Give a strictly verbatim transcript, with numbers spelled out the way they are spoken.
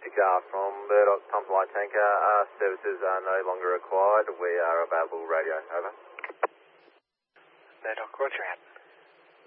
six R from Murdoch, Thompson Light Tanker. Uh, services are no longer required. We are available radio. Over. Murdoch, roger out.